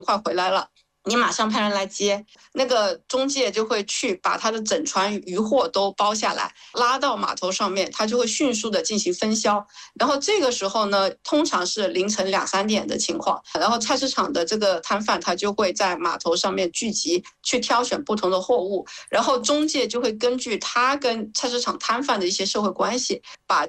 快回来了，你马上派人来接，那个中介就会去把他的整船渔获都包下来，拉到码头上面，他就会迅速的进行分销。然后这个时候呢，通常是凌晨2、3点的情况，然后菜市场的这个摊贩他就会在码头上面聚集，去挑选不同的货物，然后中介就会根据他跟菜市场摊贩的一些社会关系，把